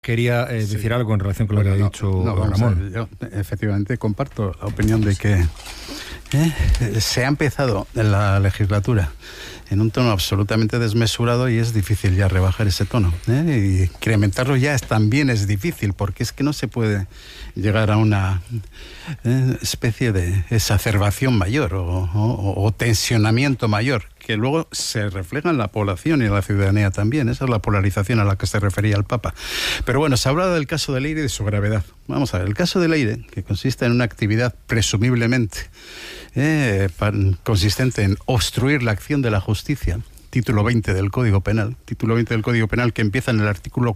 Quería decir algo en relación con lo que ha dicho Ramón. Yo efectivamente comparto la opinión de que se ha empezado en la legislatura en un tono absolutamente desmesurado y es difícil ya rebajar ese tono. Y incrementarlo ya también es difícil, porque es que no se puede llegar a una especie de exacerbación mayor o tensionamiento mayor, que luego se refleja en la población y en la ciudadanía también. Esa es la polarización a la que se refería el Papa. Pero bueno, se ha hablado del caso de Leire y de su gravedad. Vamos a ver, el caso de Leire, que consiste en una actividad presumiblemente consistente en obstruir la acción de la justicia, título 20 del Código Penal, que empieza en el artículo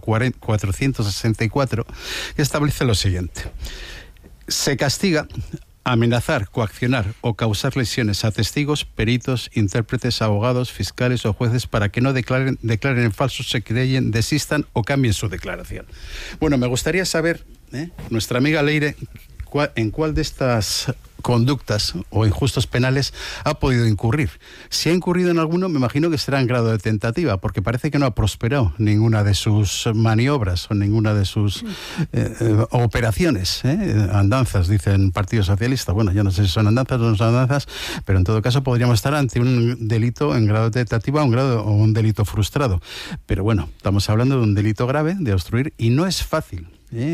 464, que establece lo siguiente: se castiga amenazar, coaccionar o causar lesiones a testigos, peritos, intérpretes, abogados, fiscales o jueces para que no declaren en falso, se querellen, desistan o cambien su declaración. Bueno, me gustaría saber, nuestra amiga Leire, en cuál de estas conductas o injustos penales ha podido incurrir. Si ha incurrido en alguno, me imagino que será en grado de tentativa, porque parece que no ha prosperado ninguna de sus maniobras o ninguna de sus operaciones, andanzas, dice el Partido Socialista. Bueno, yo no sé si son andanzas o no son andanzas, pero en todo caso podríamos estar ante un delito en grado de tentativa o un delito frustrado. Pero bueno, estamos hablando de un delito grave, de obstruir, y no es fácil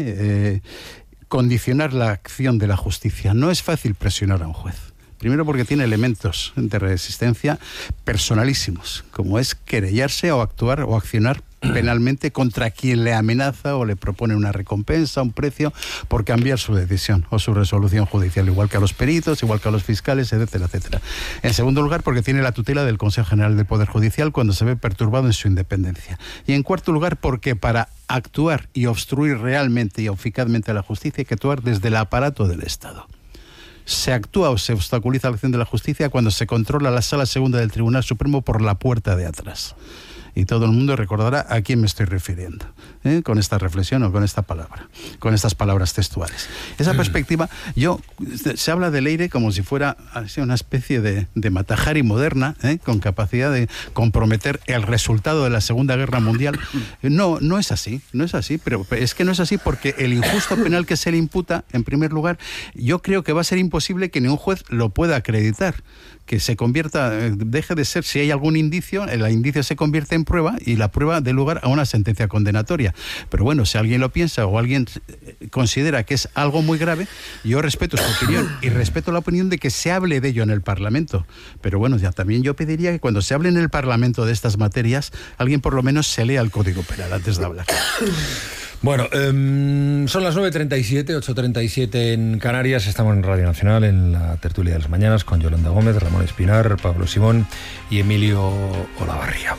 condicionar la acción de la justicia. No es fácil presionar a un juez. Primero porque tiene elementos de resistencia personalísimos, como es querellarse o actuar o accionar penalmente contra quien le amenaza o le propone una recompensa, un precio, por cambiar su decisión o su resolución judicial, igual que a los peritos, igual que a los fiscales, etcétera, etcétera. En segundo lugar, porque tiene la tutela del Consejo General del Poder Judicial cuando se ve perturbado en su independencia. Y en cuarto lugar, porque para actuar y obstruir realmente y eficazmente a la justicia hay que actuar desde el aparato del Estado. Se actúa o se obstaculiza la acción de la justicia cuando se controla la Sala Segunda del Tribunal Supremo por la puerta de atrás. Y todo el mundo recordará a quién me estoy refiriendo, con esta reflexión o con esta palabra, con estas palabras textuales. Esa perspectiva, se habla de Leire como si fuera una especie de Matajari moderna, con capacidad de comprometer el resultado de la Segunda Guerra Mundial. No es así, pero es que no es así porque el injusto penal que se le imputa, en primer lugar, yo creo que va a ser imposible que ningún juez lo pueda acreditar, que se convierta, deje de ser, si hay algún indicio, el indicio se convierte en prueba y la prueba dé lugar a una sentencia condenatoria. Pero bueno, si alguien lo piensa o alguien considera que es algo muy grave, yo respeto su opinión y respeto la opinión de que se hable de ello en el Parlamento. Pero bueno, ya también yo pediría que cuando se hable en el Parlamento de estas materias, alguien por lo menos se lea el Código Penal antes de hablar. Bueno, son las 9:37, 8:37 en Canarias. Estamos en Radio Nacional, en la tertulia de las mañanas, con Yolanda Gómez, Ramón Espinar, Pablo Simón y Emilio Olavarría.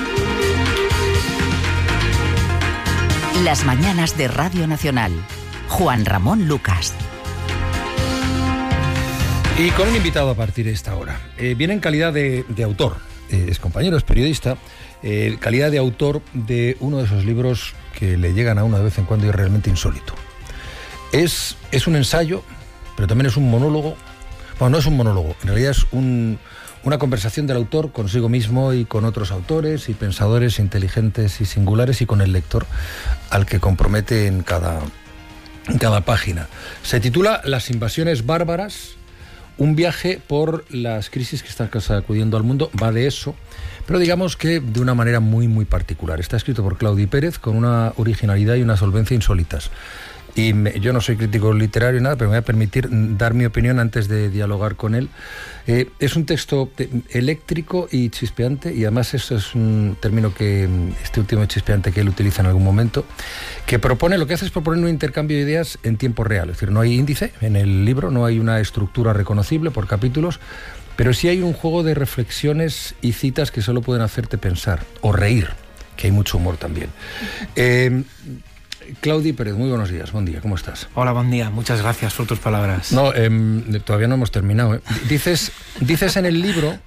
Las mañanas de Radio Nacional. Juan Ramón Lucas. Y con un invitado a partir de esta hora. Viene en calidad de autor, es compañero, es periodista, calidad de autor de uno de esos libros que le llegan a uno de vez en cuando y es realmente insólito. Es un ensayo, pero también es un monólogo. Bueno, no es un monólogo, en realidad es una conversación del autor consigo mismo y con otros autores y pensadores inteligentes y singulares y con el lector, al que compromete en cada página. Se titula Las invasiones bárbaras, un viaje por las crisis que están sacudiendo al mundo. Va de eso, pero digamos que de una manera muy, muy particular. Está escrito por Claudi Pérez con una originalidad y una solvencia insólitas. Y yo no soy crítico literario ni nada, pero me voy a permitir dar mi opinión antes de dialogar con él. Es un texto eléctrico y chispeante, y además eso es un término que este último chispeante que él utiliza en algún momento, que propone, lo que hace es proponer un intercambio de ideas en tiempo real. Es decir, no hay índice en el libro, no hay una estructura reconocible por capítulos, pero sí hay un juego de reflexiones y citas que solo pueden hacerte pensar o reír, que hay mucho humor también. Claudi Pérez, muy buenos días, buen día, ¿cómo estás? Hola, buen día, muchas gracias por tus palabras. No, todavía no hemos terminado. Dices en el libro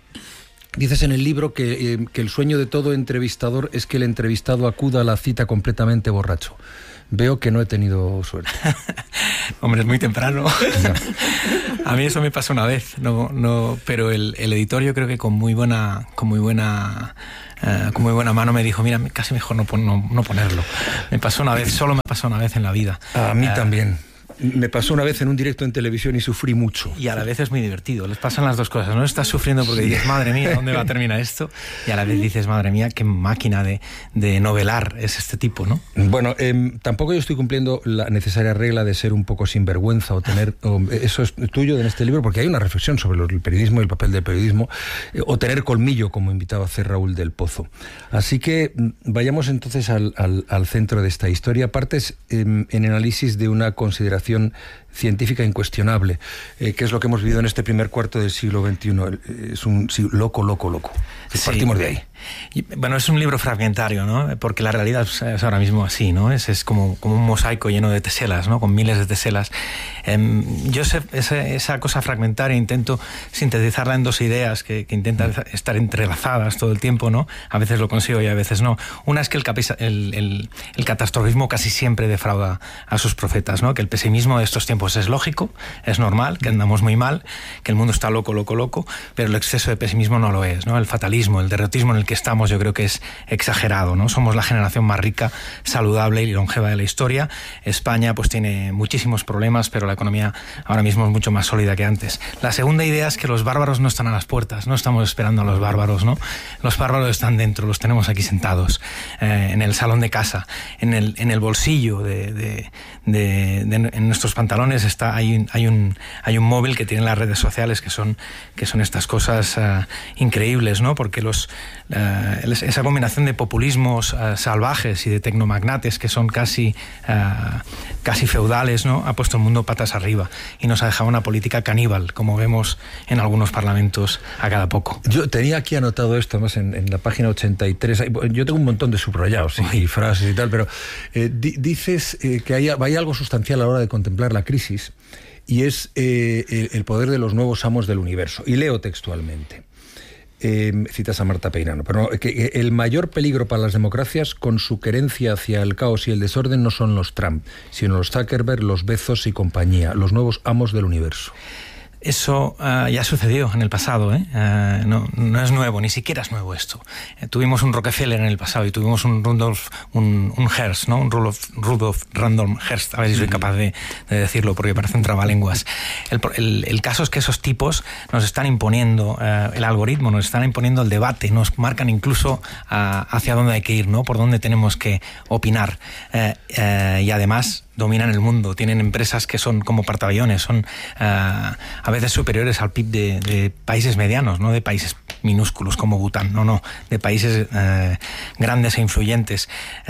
que el sueño de todo entrevistador es que el entrevistado acuda a la cita completamente borracho. Veo que no he tenido suerte. Hombre, es muy temprano. A mí eso me pasó una vez, no, pero el editor yo creo que con muy buena con muy buena mano me dijo, mira, casi mejor no ponerlo. Solo me pasó una vez en la vida. A mí también. Me pasó una vez en un directo en televisión y sufrí mucho. Y a la vez es muy divertido. Les pasan las dos cosas. No estás sufriendo porque dices, madre mía, ¿dónde va a terminar esto? Y a la vez dices, madre mía, qué máquina de novelar es este tipo, ¿no? Bueno, tampoco yo estoy cumpliendo la necesaria regla de ser un poco sinvergüenza eso es tuyo en este libro, porque hay una reflexión sobre el periodismo y el papel del periodismo, o tener colmillo, como invitaba a hacer Raúl del Pozo. Así que vayamos entonces al centro de esta historia. Partes en análisis de una consideración científica incuestionable, que es lo que hemos vivido en este primer cuarto del siglo XXI. Es un loco. Sí. Partimos de ahí. Bueno, es un libro fragmentario, ¿no? Porque la realidad es ahora mismo así, ¿no? Es como un mosaico lleno de teselas, ¿no? Con miles de teselas. Yo esa cosa fragmentaria intento sintetizarla en dos ideas que intentan estar entrelazadas todo el tiempo, ¿no? A veces lo consigo y a veces no. Una es que el catastrofismo casi siempre defrauda a sus profetas, ¿no? Que el pesimismo de estos tiempos es lógico, es normal, que andamos muy mal, que el mundo está loco, pero el exceso de pesimismo no lo es, ¿no? El fatalismo, el derrotismo en el que estamos, yo creo que es exagerado, ¿no? Somos la generación más rica, saludable y longeva de la historia. España pues tiene muchísimos problemas, pero la economía ahora mismo es mucho más sólida que antes. La segunda idea es que los bárbaros no están a las puertas, no estamos esperando a los bárbaros, ¿no? Los bárbaros están dentro, los tenemos aquí sentados, en el salón de casa, en el bolsillo en nuestros pantalones hay un móvil que tienen las redes sociales, que son estas cosas increíbles, ¿no? Porque esa combinación de populismos salvajes y de tecnomagnates que son casi feudales, ¿no? Ha puesto el mundo patas arriba y nos ha dejado una política caníbal, como vemos en algunos parlamentos a cada poco. Yo tenía aquí anotado esto, además en la página 83. Yo tengo un montón de subrayados y frases y tal, pero dices que hay algo sustancial a la hora de contemplar la crisis, y es el poder de los nuevos amos del universo. Y leo textualmente. Citas a Marta Peirano, pero que el mayor peligro para las democracias, con su querencia hacia el caos y el desorden, no son los Trump, sino los Zuckerberg, los Bezos y compañía, los nuevos amos del universo. Eso ya sucedió en el pasado, ¿eh? No es nuevo, ni siquiera es nuevo esto. Tuvimos un Rockefeller en el pasado y tuvimos un Hearst, ¿no? Un Rudolf Randolph Hearst, a ver si soy capaz de decirlo porque parece un trabalenguas. El caso es que esos tipos nos están imponiendo el algoritmo, nos están imponiendo el debate, nos marcan incluso hacia dónde hay que ir, ¿no? Por dónde tenemos que opinar. Y además dominan el mundo, tienen empresas que son como portaaviones, son a veces superiores al PIB de países medianos, no de países minúsculos como Bután, no, de países grandes e influyentes.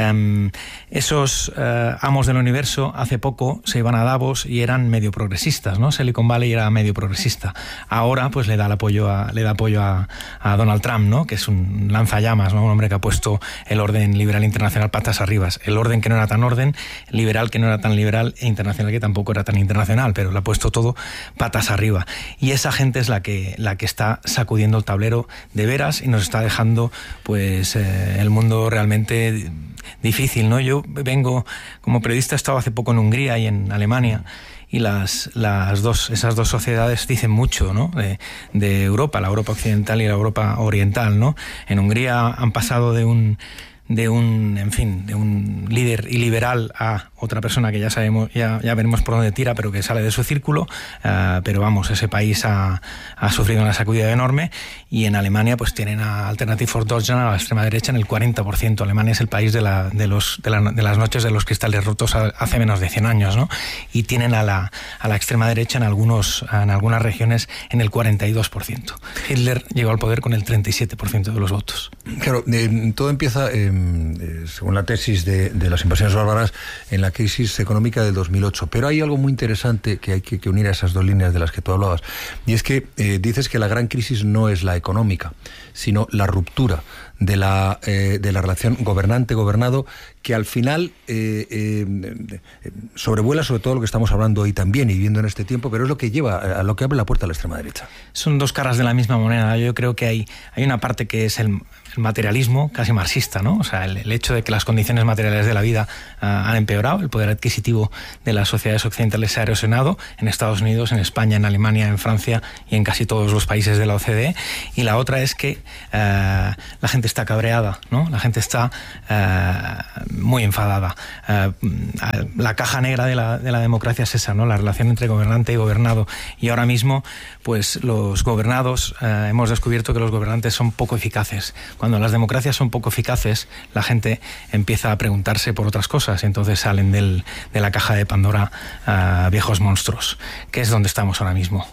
Esos amos del universo hace poco se iban a Davos y eran medio progresistas, ¿no? Silicon Valley era medio progresista. Ahora pues le da apoyo a Donald Trump, ¿no? Que es un lanzallamas, ¿no? Un hombre que ha puesto el orden liberal internacional patas arriba, el orden que no era tan orden, liberal que no era tan liberal e internacional que tampoco era tan internacional, pero lo ha puesto todo patas arriba. Y esa gente es la que está sacudiendo el tablero de veras y nos está dejando pues el mundo realmente difícil, ¿no? Yo vengo como periodista, he estado hace poco en Hungría y en Alemania, y esas dos sociedades dicen mucho, ¿no? de Europa, la Europa occidental y la Europa oriental, ¿no? En Hungría han pasado de un líder iliberal a otra persona que ya sabemos, ya veremos por dónde tira, pero que sale de su círculo, pero vamos, ese país ha sufrido una sacudida enorme. Y en Alemania pues tienen a Alternative for Deutschland, a la extrema derecha, en el 40%. Alemania es el país de las noches de los cristales rotos hace menos de 100 años, ¿no? Y tienen a la extrema derecha en algunas regiones en el 42%. Hitler llegó al poder con el 37% de los votos. Claro, todo empieza, según la tesis de las invasiones bárbaras, en la crisis económica del 2008. Pero hay algo muy interesante que hay que unir a esas dos líneas de las que tú hablabas. Y es que dices que la gran crisis no es la económica, sino la ruptura de la relación gobernante-gobernado, que al final sobrevuela sobre todo lo que estamos hablando hoy también y viviendo en este tiempo, pero es lo que lleva a lo que abre la puerta a la extrema derecha. Son dos caras de la misma moneda. Yo creo que hay una parte que es el materialismo casi marxista, ¿no? O sea, el hecho de que las condiciones materiales de la vida han empeorado, el poder adquisitivo de las sociedades occidentales se ha erosionado en Estados Unidos, en España, en Alemania, en Francia y en casi todos los países de la OCDE. Y la otra es que la gente está cabreada, ¿no? La gente está muy enfadada. La caja negra de la democracia es esa, ¿no? La relación entre gobernante y gobernado. Y ahora mismo, pues los gobernados, hemos descubierto que los gobernantes son poco eficaces. Cuando las democracias son poco eficaces, la gente empieza a preguntarse por otras cosas y entonces salen de la caja de Pandora viejos monstruos, que es donde estamos ahora mismo.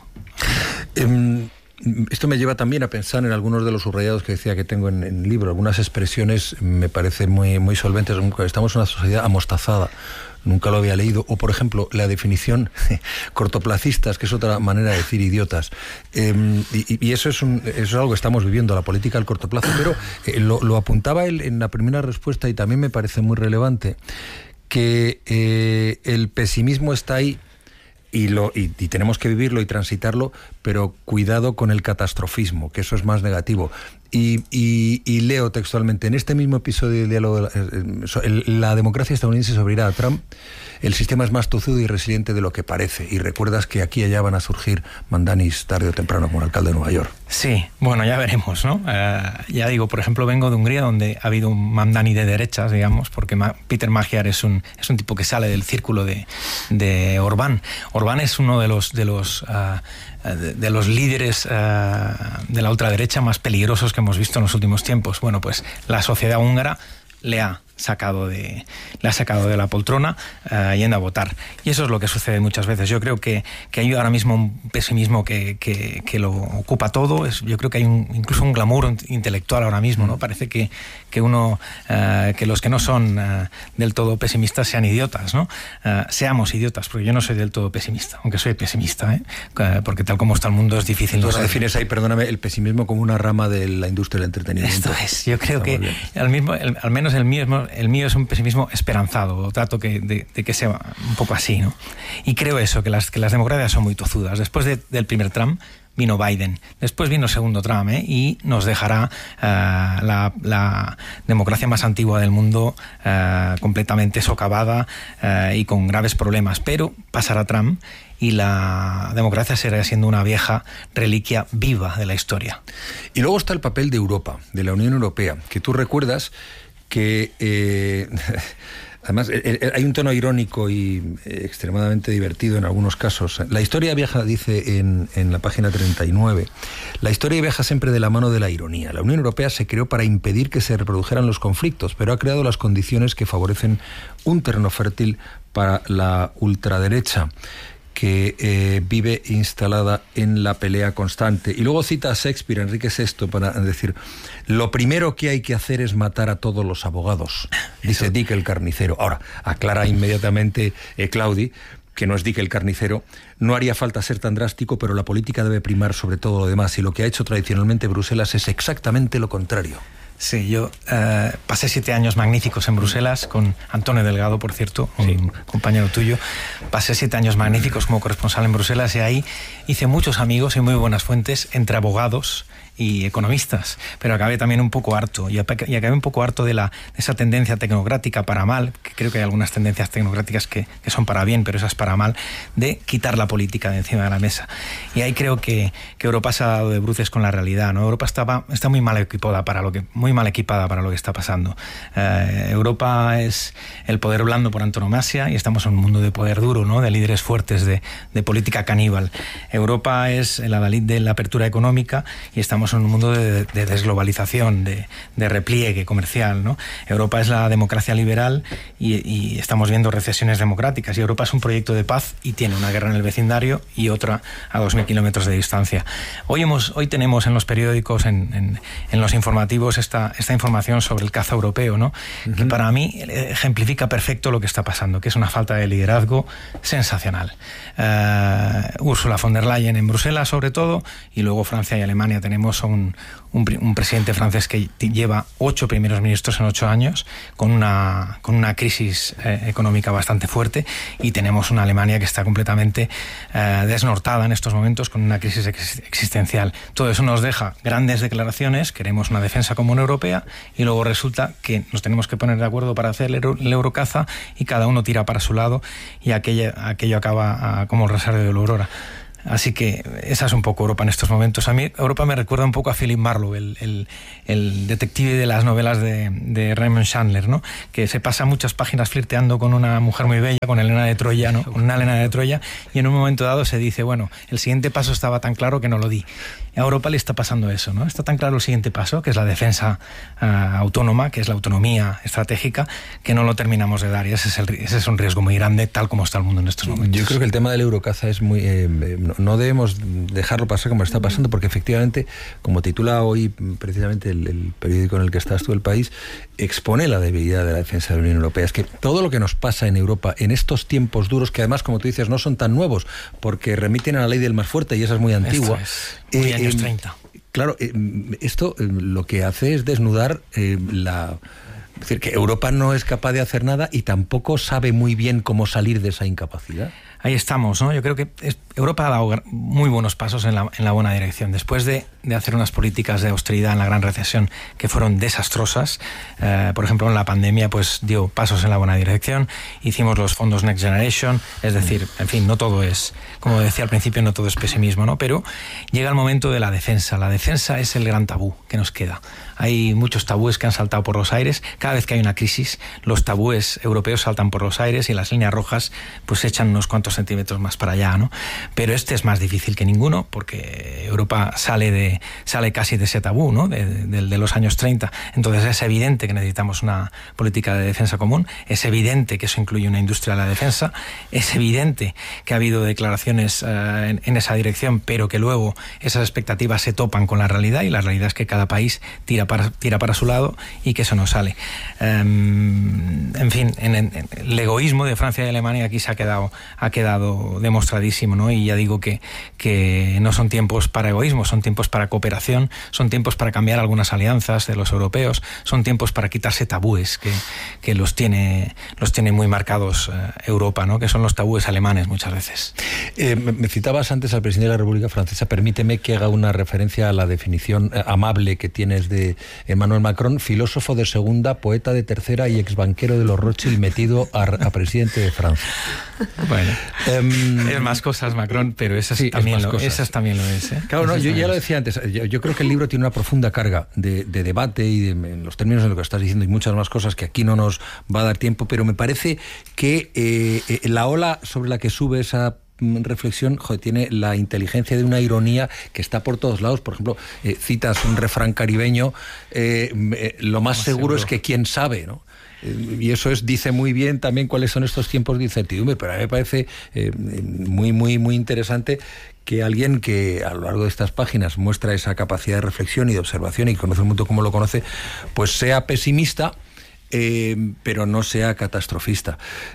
Esto me lleva también a pensar en algunos de los subrayados que decía que tengo en el libro. Algunas expresiones me parecen muy solventes. Estamos en una sociedad amostazada. Nunca lo había leído. O, por ejemplo, la definición cortoplacistas, que es otra manera de decir idiotas. Y eso es algo que estamos viviendo, la política al corto plazo. Pero lo apuntaba él en la primera respuesta y también me parece muy relevante, que el pesimismo está ahí y tenemos que vivirlo y transitarlo, pero cuidado con el catastrofismo, que eso es más negativo. Y leo textualmente: en este mismo episodio del diálogo, la democracia estadounidense se abrirá a Trump. El sistema es más tozudo y resiliente de lo que parece. Y recuerdas que aquí y allá van a surgir mandanis tarde o temprano, como el alcalde de Nueva York. Sí, bueno, ya veremos, ¿no? Ya digo, por ejemplo, vengo de Hungría, donde ha habido un mandani de derechas, digamos, porque Peter Magyar es un tipo que sale del círculo de Orbán. Orbán es uno de los líderes de la ultraderecha más peligrosos que hemos visto en los últimos tiempos. Bueno, pues la sociedad húngara le ha sacado de la poltrona yendo a votar. Y eso es lo que sucede muchas veces. Yo creo que hay ahora mismo un pesimismo que lo ocupa todo. Yo creo que hay incluso un glamour intelectual ahora mismo, ¿no? Parece que los que no son del todo pesimistas sean idiotas, ¿no? Seamos idiotas, porque yo no soy del todo pesimista, aunque soy pesimista, porque tal como está el mundo es difícil. Entonces defines ahí, perdóname, el pesimismo como una rama de la industria del entretenimiento. Esto es. Yo creo que al menos el mío es un pesimismo esperanzado. Trato de que sea un poco así, ¿no? Y creo eso, que las democracias son muy tozudas. Después del primer Trump vino Biden, después vino el segundo Trump, y nos dejará la democracia más antigua del mundo completamente socavada y con graves problemas. Pero pasará Trump y la democracia será siendo una vieja reliquia viva de la historia. Y luego está el papel de Europa, de la Unión Europea, que tú recuerdas que además hay un tono irónico y extremadamente divertido en algunos casos. La historia viaja, dice en la página 39, la historia viaja siempre de la mano de la ironía. La Unión Europea se creó para impedir que se reprodujeran los conflictos, pero ha creado las condiciones que favorecen un terreno fértil para la ultraderecha, que vive instalada en la pelea constante. Y luego cita a Shakespeare, Enrique VI, para decir: lo primero que hay que hacer es matar a todos los abogados, dice Dick el carnicero. Ahora, aclara inmediatamente Claudi que no es Dick el carnicero. No haría falta ser tan drástico, pero la política debe primar sobre todo lo demás, y lo que ha hecho tradicionalmente Bruselas es exactamente lo contrario. Sí, yo pasé 7 años magníficos en Bruselas con Antonio Delgado, por cierto, un compañero tuyo. Pasé 7 años magníficos como corresponsal en Bruselas, y ahí hice muchos amigos y muy buenas fuentes entre abogados y economistas, pero acabé también un poco harto, y acabé un poco harto de esa tendencia tecnocrática para mal, que creo que hay algunas tendencias tecnocráticas que son para bien, pero esas para mal, de quitar la política de encima de la mesa. Y ahí creo que Europa se ha dado de bruces con la realidad, ¿no? Europa está muy mal equipada para lo que está pasando. Europa es el poder blando por antonomasia, y estamos en un mundo de poder duro, ¿no? De líderes fuertes, de política caníbal. Europa es el adalid de la apertura económica, y estamos en un mundo de desglobalización, de repliegue comercial, ¿no? Europa es la democracia liberal, y estamos viendo recesiones democráticas, y Europa es un proyecto de paz y tiene una guerra en el vecindario y otra a 2.000 kilómetros de distancia. Hoy tenemos en los periódicos, en los informativos, esta información sobre el caza europeo, ¿no? Que para mí ejemplifica perfecto lo que está pasando, que es una falta de liderazgo sensacional. Ursula von der Leyen en Bruselas, sobre todo, y luego Francia y Alemania. Tenemos a un presidente francés que lleva 8 primeros ministros en 8 años, con una crisis económica bastante fuerte, y tenemos una Alemania que está completamente desnortada en estos momentos, con una crisis existencial. Todo eso nos deja grandes declaraciones: queremos una defensa común europea, y luego resulta que nos tenemos que poner de acuerdo para hacer el eurocaza, y cada uno tira para su lado, y aquello acaba como el rosario de la aurora. Así que esa es un poco Europa en estos momentos. A mí Europa me recuerda un poco a Philip Marlowe, el detective de las novelas de Raymond Chandler, ¿no? Que se pasa muchas páginas flirteando con una mujer muy bella, con Helena de Troya, ¿no? Con una Helena de Troya, y en un momento dado se dice, bueno, el siguiente paso estaba tan claro que no lo di. A Europa le está pasando eso, ¿no? Está tan claro el siguiente paso, que es la defensa autónoma, que es la autonomía estratégica, que no lo terminamos de dar, y ese es un riesgo muy grande, tal como está el mundo en estos momentos. Yo creo que el tema del eurocaza es muy... no debemos dejarlo pasar como está pasando, porque efectivamente, como titula hoy precisamente el periódico en el que estás tú, El País, expone la debilidad de la defensa de la Unión Europea. Es que todo lo que nos pasa en Europa en estos tiempos duros, que además, como tú dices, no son tan nuevos, porque remiten a la ley del más fuerte, y esa es muy antigua. Muy años 30. Claro, esto lo que hace es desnudar es decir, que Europa no es capaz de hacer nada y tampoco sabe muy bien cómo salir de esa incapacidad. Ahí estamos, ¿no? Yo creo que Europa ha dado muy buenos pasos en la buena dirección. Después de hacer unas políticas de austeridad en la gran recesión que fueron desastrosas, por ejemplo, en la pandemia, pues dio pasos en la buena dirección. Hicimos los fondos Next Generation, es decir, en fin, no todo es, como decía al principio, no todo es pesimismo, ¿no? Pero llega el momento de la defensa. La defensa es el gran tabú que nos queda. Hay muchos tabúes que han saltado por los aires. Cada vez que hay una crisis, los tabúes europeos saltan por los aires y las líneas rojas pues echan unos cuantos centímetros más para allá, ¿no? Pero este es más difícil que ninguno, porque Europa sale casi de ese tabú, ¿no? De los años 30. Entonces es evidente que necesitamos una política de defensa común, es evidente que eso incluye una industria de la defensa, es evidente que ha habido declaraciones en esa dirección, pero que luego esas expectativas se topan con la realidad, y la realidad es que cada país tira para su lado y que eso no sale. En fin, el egoísmo de Francia y Alemania aquí se ha quedado demostradísimo, ¿no? Y ya digo que no son tiempos para egoísmo, son tiempos para cooperación, son tiempos para cambiar algunas alianzas de los europeos, son tiempos para quitarse tabúes que los tiene muy marcados Europa, ¿no? Que son los tabúes alemanes muchas veces. Me citabas antes al presidente de la República Francesa. Permíteme que haga una referencia a la definición amable que tienes de Emmanuel Macron: filósofo de segunda, poeta de tercera y exbanquero de los Rothschild metido a presidente de Francia. Bueno, es más cosas Macron, pero esas sí, también lo es, ¿eh? Claro, no, yo ya lo decía antes, yo creo que el libro tiene una profunda carga de debate y en los términos de lo que estás diciendo, y muchas más cosas que aquí no nos va a dar tiempo, pero me parece que la ola sobre la que sube esa reflexión, tiene la inteligencia de una ironía que está por todos lados. Por ejemplo, citas un refrán caribeño, lo más seguro es que quién sabe, ¿no? Y eso dice muy bien también cuáles son estos tiempos de incertidumbre, pero a mí me parece muy, muy, muy interesante que alguien que a lo largo de estas páginas muestra esa capacidad de reflexión y de observación y conoce el mundo como lo conoce, pues sea pesimista, pero no sea catastrofista.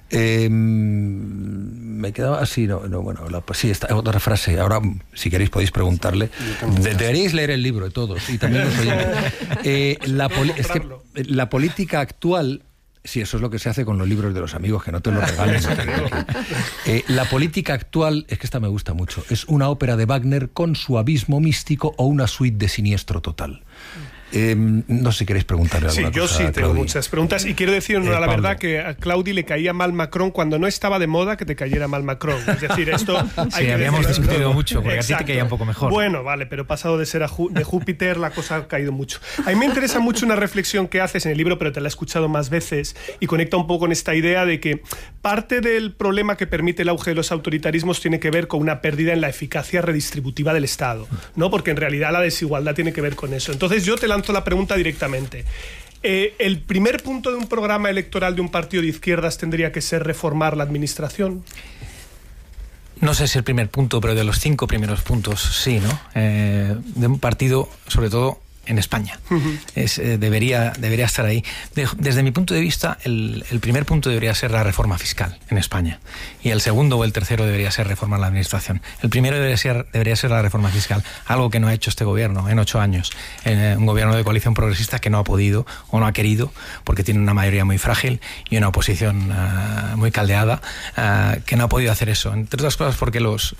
Me quedaba así, sí, esta otra frase. Ahora, si queréis, podéis preguntarle. Deberíais leer el libro de todos, y también los oyentes. Es que la política actual... Sí, eso es lo que se hace con los libros de los amigos, que no te lo regalen. La política actual, es que esta me gusta mucho, es una ópera de Wagner con su abismo místico o una suite de Siniestro Total. No sé si queréis preguntarle alguna cosa. Sí, yo sí tengo Claudi. muchas preguntas, y quiero decir la verdad que a Claudi le caía mal Macron cuando no estaba de moda que te cayera mal Macron. Es decir, esto sí, habíamos discutido mucho, porque exacto. A ti te caía un poco mejor. Bueno, vale, pero pasado de ser de Júpiter, la cosa ha caído mucho. A mí me interesa mucho una reflexión que haces en el libro, pero te la he escuchado más veces, y conecta un poco con esta idea de que parte del problema que permite el auge de los autoritarismos tiene que ver con una pérdida en la eficacia redistributiva del Estado, ¿no? Porque en realidad la desigualdad tiene que ver con eso. Entonces yo te lanzo la pregunta directamente. ¿El primer punto de un programa electoral de un partido de izquierdas tendría que ser reformar la administración? No sé si el primer punto, pero de los 5 primeros puntos sí, ¿no? De un partido, sobre todo en España. Debería estar ahí. Desde mi punto de vista, el primer punto debería ser la reforma fiscal en España. Y el segundo o el tercero debería ser reformar la administración. El primero debería ser la reforma fiscal, algo que no ha hecho este gobierno en 8 años. Un gobierno de coalición progresista que no ha podido o no ha querido, porque tiene una mayoría muy frágil y una oposición muy caldeada, que no ha podido hacer eso. Entre otras cosas porque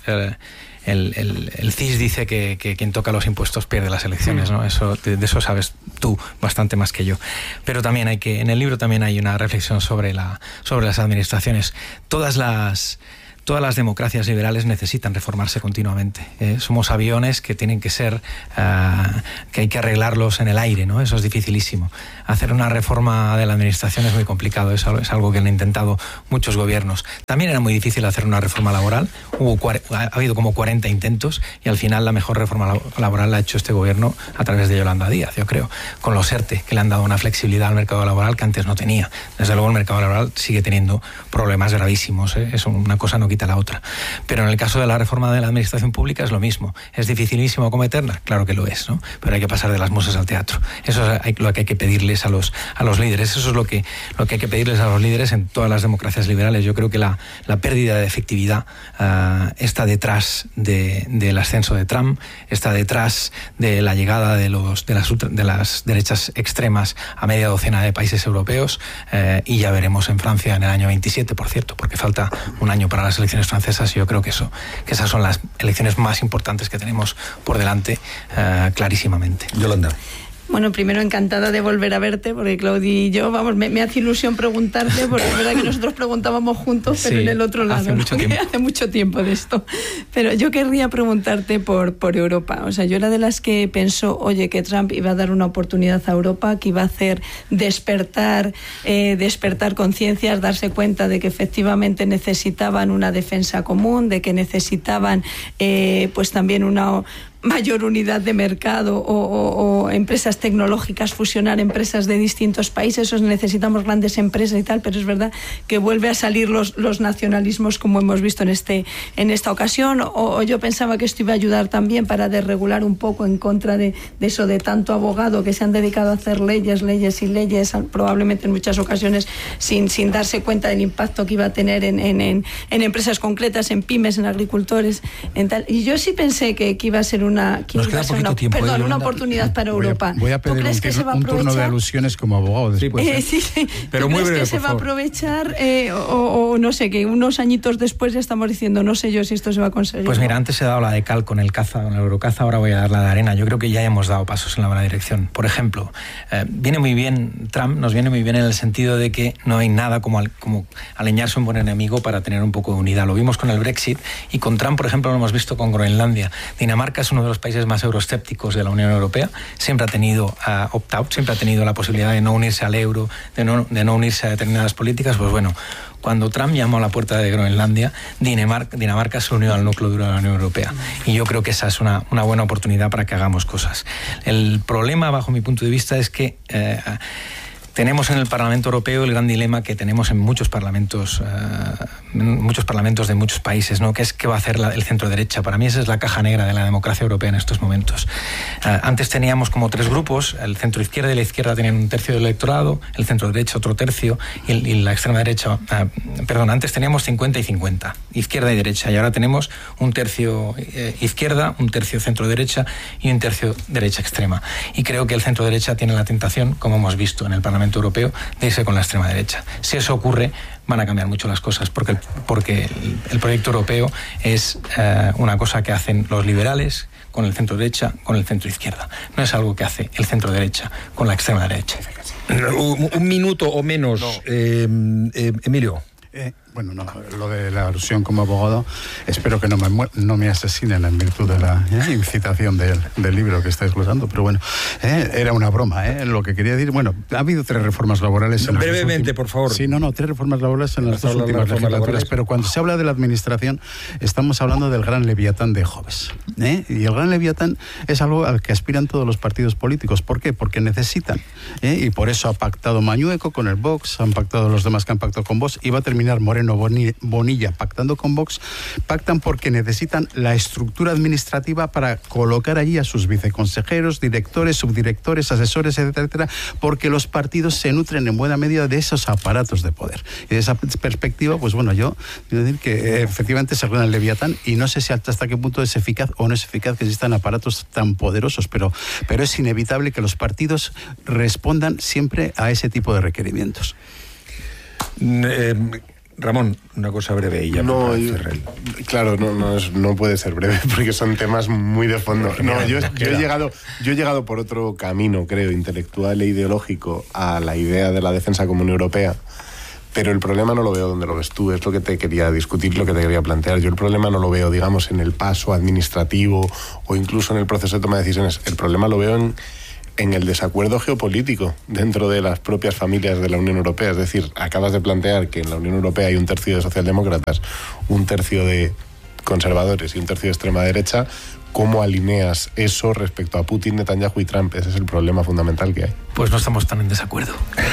el CIS dice que quien toca los impuestos pierde las elecciones, ¿no? De eso sabes tú bastante más que yo. Pero también en el libro también hay una reflexión sobre las administraciones. Todas las todas las democracias liberales necesitan reformarse continuamente. Somos aviones que tienen que ser, que hay que arreglarlos en el aire, ¿no? Eso es dificilísimo. Hacer una reforma de la administración es muy complicado, es algo que han intentado muchos gobiernos. También era muy difícil hacer una reforma laboral, ha habido como 40 intentos y al final la mejor reforma laboral la ha hecho este gobierno a través de Yolanda Díaz, yo creo, con los ERTE, que le han dado una flexibilidad al mercado laboral que antes no tenía. Desde luego el mercado laboral sigue teniendo problemas gravísimos, eso una cosa no quita la otra. Pero en el caso de la reforma de la administración pública es lo mismo. ¿Es dificilísimo acometerla? Claro que lo es, ¿no? Pero hay que pasar de las musas al teatro. Eso es lo que hay que pedirles a los líderes. Eso es lo que hay que pedirles a los líderes en todas las democracias liberales. Yo creo que la pérdida de efectividad está detrás del ascenso de Trump, está detrás de la llegada de las derechas extremas a media docena de países europeos, y ya veremos en Francia en el año 27, por cierto, porque falta un año para las elecciones francesas, y yo creo que esas son las elecciones más importantes que tenemos por delante, clarísimamente. Yolanda. Bueno, primero encantada de volver a verte, porque Claudi y yo, vamos, me hace ilusión preguntarte, porque es verdad que nosotros preguntábamos juntos, pero sí, en el otro lado, hace mucho tiempo de esto. Pero yo querría preguntarte por Europa. O sea, yo era de las que pensó, oye, que Trump iba a dar una oportunidad a Europa, que iba a hacer despertar conciencias, darse cuenta de que efectivamente necesitaban una defensa común, de que necesitaban pues también una mayor unidad de mercado o empresas tecnológicas, fusionar empresas de distintos países. Necesitamos grandes empresas y tal, pero es verdad que vuelve a salir los nacionalismos, como hemos visto en esta ocasión, o yo pensaba que esto iba a ayudar también para desregular un poco en contra de eso de tanto abogado que se han dedicado a hacer leyes y leyes, probablemente en muchas ocasiones sin darse cuenta del impacto que iba a tener en empresas concretas, en pymes, en agricultores, en tal. Y yo sí pensé que iba a ser una oportunidad para Europa. Voy a pedir un turno de alusiones como abogado después. Sí. Pero muy breve, ¿crees que se va a aprovechar o no sé, que unos añitos después ya estamos diciendo, no sé yo si esto se va a conseguir? Pues mira, antes he dado la de cal con el caza, con el eurocaza, ahora voy a dar la de arena. Yo creo que ya hemos dado pasos en la buena dirección. Por ejemplo, viene muy bien Trump, nos viene muy bien en el sentido de que no hay nada como aleñarse un buen enemigo para tener un poco de unidad. Lo vimos con el Brexit y con Trump, por ejemplo, lo hemos visto con Groenlandia. Dinamarca es uno de los países más euroscépticos de la Unión Europea, siempre ha tenido opt-out, siempre ha tenido la posibilidad de no unirse al euro, de no unirse a determinadas políticas. Pues bueno, cuando Trump llamó a la puerta de Groenlandia, Dinamarca se unió al núcleo duro de la Unión Europea, y yo creo que esa es una buena oportunidad para que hagamos cosas. El problema, bajo mi punto de vista, es que tenemos en el Parlamento Europeo el gran dilema que tenemos en muchos parlamentos de muchos países, ¿no? Que es qué va a hacer el centro derecha. Para mí esa es la caja negra de la democracia europea en estos momentos. Antes teníamos como tres grupos: el centro izquierda y la izquierda tenían un tercio del electorado, el centro derecha otro tercio y la extrema derecha. Antes teníamos 50 y 50, izquierda y derecha, y ahora tenemos un tercio izquierda, un tercio centro derecha y un tercio derecha extrema. Y creo que el centro derecha tiene la tentación, como hemos visto en el Parlamento Europeo, de irse con la extrema derecha. Si eso ocurre, van a cambiar mucho las cosas, porque el proyecto europeo es una cosa que hacen los liberales con el centro derecha, con el centro izquierda. No es algo que hace el centro derecha con la extrema derecha. Un minuto o menos, no. Emilio. Bueno, no, lo de la alusión como abogado, espero que no me asesinen en virtud de la incitación del libro que estáis glosando, pero bueno, era una broma, lo que quería decir. Bueno, ha habido 3 reformas laborales. Brevemente, por favor. Sí, 3 reformas laborales en las 2 últimas legislaturas, pero cuando se habla de la administración, estamos hablando del gran leviatán de Hobbes. Y el gran leviatán es algo al que aspiran todos los partidos políticos. ¿Por qué? Porque necesitan, y por eso ha pactado Mañueco con el Vox, han pactado los demás que han pactado con Vox, y va a terminar Moreno Bonilla pactando con Vox. Pactan porque necesitan la estructura administrativa para colocar allí a sus viceconsejeros, directores, subdirectores, asesores, etcétera, porque los partidos se nutren en buena medida de esos aparatos de poder. Y de esa perspectiva, pues bueno, yo quiero decir que efectivamente se reúne el leviatán, y no sé si hasta qué punto es eficaz o no es eficaz que existan aparatos tan poderosos, pero es inevitable que los partidos respondan siempre a ese tipo de requerimientos. Ramón, una cosa breve y ya. Claro, no puede ser breve porque son temas muy de fondo. No, yo he llegado por otro camino, creo, intelectual e ideológico a la idea de la defensa común europea, Pero el problema no lo veo donde lo ves tú, es lo que te quería discutir, lo que te quería plantear. Yo el problema no lo veo, digamos, en el paso administrativo o incluso en el proceso de toma de decisiones. El problema lo veo en el desacuerdo geopolítico dentro de las propias familias de la Unión Europea. Es decir, acabas de plantear que en la Unión Europea hay un tercio de socialdemócratas, un tercio de conservadores y un tercio de extrema derecha. ¿Cómo alineas eso respecto a Putin, Netanyahu y Trump? Ese es el problema fundamental que hay. Pues no estamos tan en desacuerdo.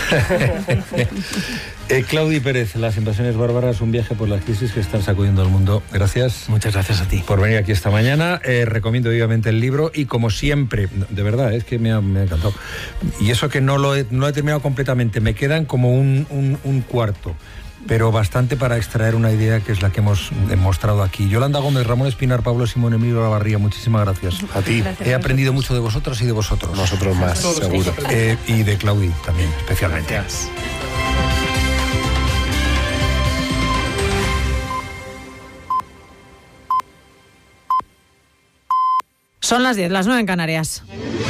Claudi Pérez, Las invasiones bárbaras, un viaje por las crisis que están sacudiendo al mundo. Gracias. Muchas gracias a ti por venir aquí esta mañana. Recomiendo vivamente el libro y, como siempre, de verdad, es que me ha encantado. Y eso que no lo he terminado completamente, me quedan como un cuarto, pero bastante para extraer una idea que es la que hemos demostrado aquí. Yolanda Gómez, Ramón Espinar, Pablo Simón, Emilio Lavarría, muchísimas gracias. A ti. Gracias. He aprendido mucho de vosotras y de vosotros. Nosotros más, seguro. Y de Claudi también, especialmente. Gracias. Son las 10, las 9 en Canarias.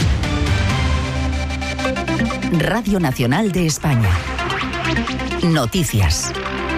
Radio Nacional de España. Noticias.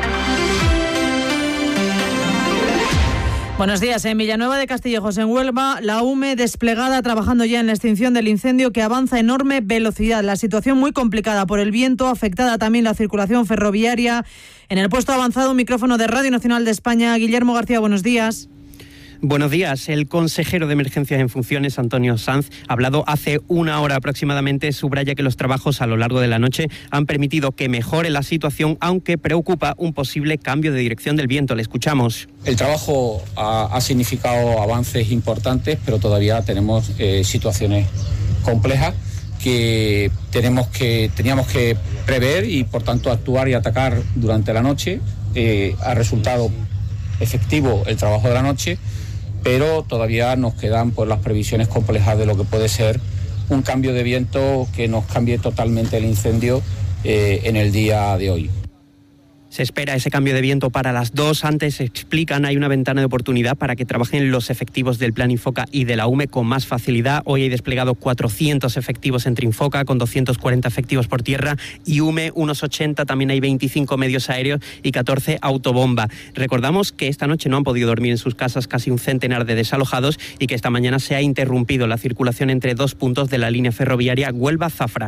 Buenos días. En Villanueva de Castillejos, en Huelva, la UME desplegada trabajando ya en la extinción del incendio que avanza a enorme velocidad. La situación muy complicada por el viento, afectada también la circulación ferroviaria. En el puesto avanzado, un micrófono de Radio Nacional de España. Guillermo García, buenos días. Buenos días. El consejero de Emergencias en funciones, Antonio Sanz, hablado hace una hora aproximadamente, subraya que los trabajos a lo largo de la noche han permitido que mejore la situación, aunque preocupa un posible cambio de dirección del viento. Le escuchamos. El trabajo ha significado avances importantes, pero todavía tenemos situaciones complejas que teníamos que prever y, por tanto, actuar y atacar durante la noche. Ha resultado efectivo el trabajo de la noche, pero todavía nos quedan pues las previsiones complejas de lo que puede ser un cambio de viento que nos cambie totalmente el incendio en el día de hoy. Se espera ese cambio de viento para las 2. Antes, explican, hay una ventana de oportunidad para que trabajen los efectivos del Plan Infoca y de la UME con más facilidad. Hoy hay desplegado 400 efectivos entre Infoca, con 240 efectivos por tierra, y UME unos 80. También hay 25 medios aéreos y 14 autobomba. Recordamos que esta noche no han podido dormir en sus casas casi un centenar de desalojados y que esta mañana se ha interrumpido la circulación entre 2 puntos de la línea ferroviaria Huelva-Zafra.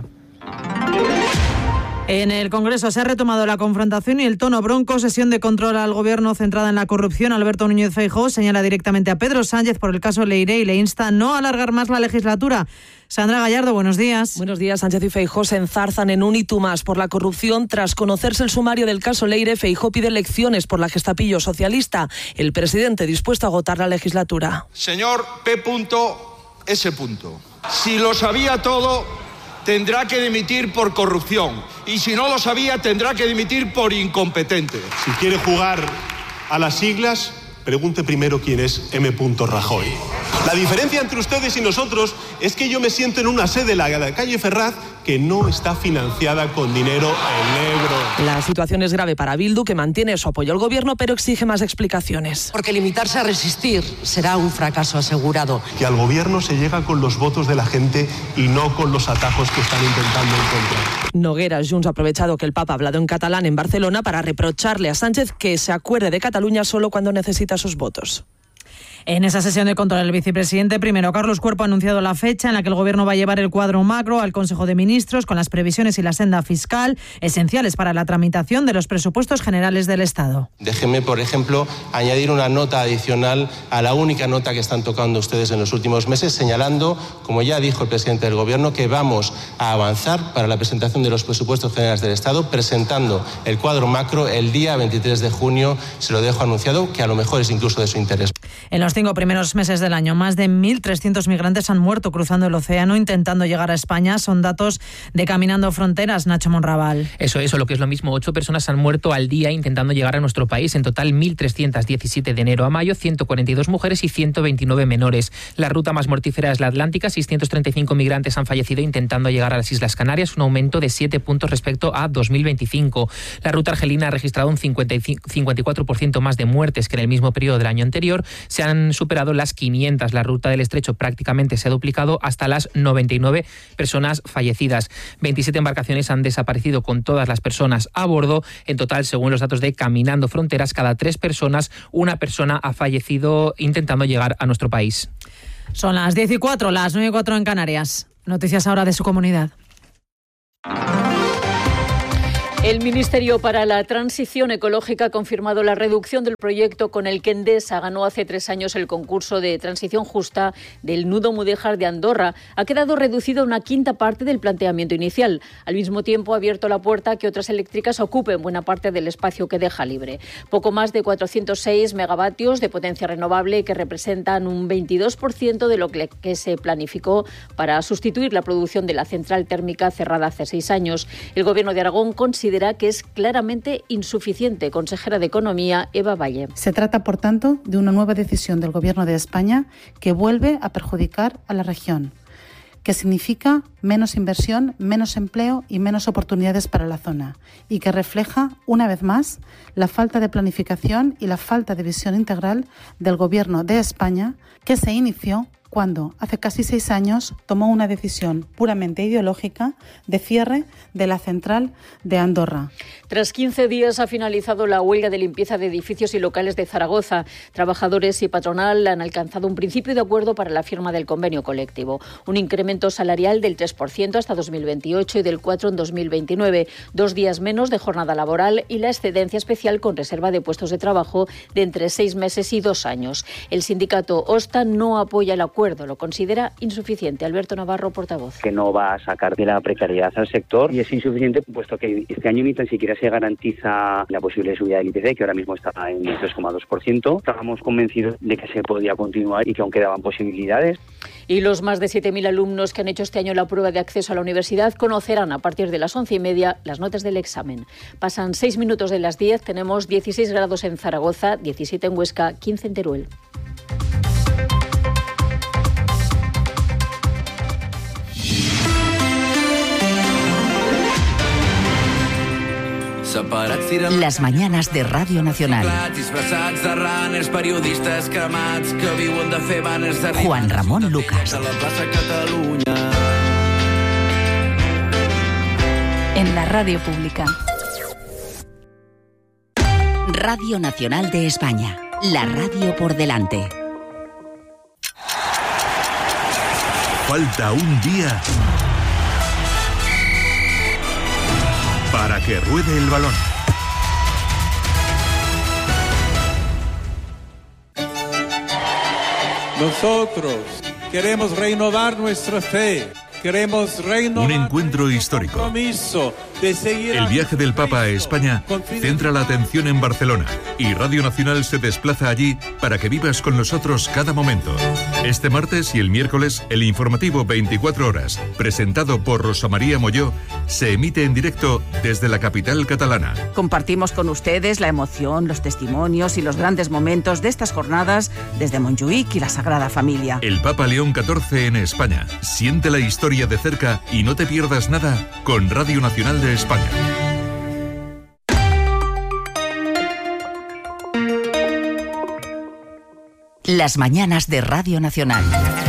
En el Congreso se ha retomado la confrontación y el tono bronco. Sesión de control al Gobierno centrada en la corrupción. Alberto Núñez Feijóo señala directamente a Pedro Sánchez por el caso Leiré y le insta a no alargar más la legislatura. Sandra Gallardo, buenos días. Buenos días. Sánchez y Feijóo se enzarzan en un y tú más por la corrupción. Tras conocerse el sumario del caso Leire, Feijóo pide elecciones por la Gestapillo socialista. El presidente dispuesto a agotar la legislatura. Señor P.S. Si lo sabía todo, tendrá que dimitir por corrupción. Y si no lo sabía, tendrá que dimitir por incompetente. Si quiere jugar a las siglas, pregunte primero quién es M. Rajoy. La diferencia entre ustedes y nosotros es que yo me siento en una sede, la calle Ferraz, que no está financiada con dinero en negro. La situación es grave para Bildu, que mantiene su apoyo al Gobierno, pero exige más explicaciones. Porque limitarse a resistir será un fracaso asegurado. Que al Gobierno se llega con los votos de la gente y no con los atajos que están intentando encontrar. Nogueras Junts ha aprovechado que el Papa ha hablado en catalán en Barcelona para reprocharle a Sánchez que se acuerde de Cataluña solo cuando necesita sus votos. En esa sesión de control, el vicepresidente primero, Carlos Cuerpo, ha anunciado la fecha en la que el Gobierno va a llevar el cuadro macro al Consejo de Ministros con las previsiones y la senda fiscal esenciales para la tramitación de los presupuestos generales del Estado. Déjenme, por ejemplo, añadir una nota adicional a la única nota que están tocando ustedes en los últimos meses, señalando, como ya dijo el presidente del Gobierno, que vamos a avanzar para la presentación de los presupuestos generales del Estado, presentando el cuadro macro el día 23 de junio. Se lo dejo anunciado, que a lo mejor es incluso de su interés. En los 5 primeros meses del año, más de 1.300 migrantes han muerto cruzando el océano intentando llegar a España. Son datos de Caminando Fronteras. Nacho Monraval. Eso, lo que es lo mismo. 8 personas han muerto al día intentando llegar a nuestro país. En total, 1.317 de enero a mayo, 142 mujeres y 129 menores. La ruta más mortífera es la Atlántica. 635 migrantes han fallecido intentando llegar a las Islas Canarias, un aumento de 7 puntos respecto a 2025. La ruta argelina ha registrado un 54% más de muertes que en el mismo periodo del año anterior. Se han han superado las 500. La ruta del estrecho prácticamente se ha duplicado hasta las 99 personas fallecidas. 27 embarcaciones han desaparecido con todas las personas a bordo. En total, según los datos de Caminando Fronteras, cada 3 personas, una persona ha fallecido intentando llegar a nuestro país. Son las 10:04, las 9:04 en Canarias. Noticias ahora de su comunidad. El Ministerio para la Transición Ecológica ha confirmado la reducción del proyecto con el que Endesa ganó hace 3 años el concurso de transición justa del nudo Mudéjar de Andorra. Ha quedado reducido a una quinta parte del planteamiento inicial. Al mismo tiempo, ha abierto la puerta a que otras eléctricas ocupen buena parte del espacio que deja libre. Poco más de 406 megavatios de potencia renovable, que representan un 22% de lo que se planificó para sustituir la producción de la central térmica cerrada hace 6 años. El Gobierno de Aragón considera que es claramente insuficiente. Consejera de Economía, Eva Valle. Se trata, por tanto, de una nueva decisión del Gobierno de España que vuelve a perjudicar a la región, que significa menos inversión, menos empleo y menos oportunidades para la zona, y que refleja, una vez más, la falta de planificación y la falta de visión integral del Gobierno de España, que se inició cuando, hace casi 6 años, tomó una decisión puramente ideológica de cierre de la central de Andorra. Tras 15 días ha finalizado la huelga de limpieza de edificios y locales de Zaragoza. Trabajadores y patronal han alcanzado un principio de acuerdo para la firma del convenio colectivo. Un incremento salarial del 3% hasta 2028 y del 4% en 2029. 2 días menos de jornada laboral y la excedencia especial con reserva de puestos de trabajo de entre 6 meses y 2 años. El sindicato OSTA no apoya el acuerdo, lo considera insuficiente. Alberto Navarro, portavoz. Que no va a sacar de la precariedad al sector, y es insuficiente puesto que este año ni tan siquiera se garantiza la posible subida del IPC, que ahora mismo está en el 3,2%. Estábamos convencidos de que se podía continuar y que aún quedaban posibilidades. Y los más de 7.000 alumnos que han hecho este año la prueba de acceso a la universidad conocerán a partir de las 11:30 las notas del examen. Pasan 6 minutos de las 10, tenemos 16 grados en Zaragoza, 17 en Huesca, 15 en Teruel. Las mañanas de Radio Nacional. Juan Ramón Lucas. En la radio pública. Radio Nacional de España. La radio por delante. Falta un día para que ruede el balón. Nosotros queremos renovar nuestra fe. Queremos renovar un encuentro histórico. Compromiso de seguir. El viaje del Papa a España centra la atención en Barcelona y Radio Nacional se desplaza allí para que vivas con nosotros cada momento. Este martes y el miércoles, el informativo 24 horas, presentado por Rosa María Molló, se emite en directo desde la capital catalana. Compartimos con ustedes la emoción, los testimonios y los grandes momentos de estas jornadas desde Montjuïc y la Sagrada Familia. El Papa León XIV en España. Siente la historia de cerca y no te pierdas nada con Radio Nacional de España. Las mañanas de Radio Nacional.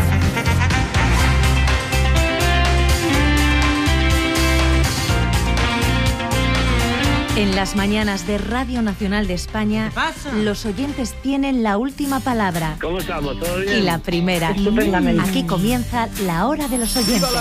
En las mañanas de Radio Nacional de España, los oyentes tienen la última palabra. ¿Cómo estamos? ¿Todo bien? Y la primera. Estupendamente. Aquí comienza la hora de los oyentes.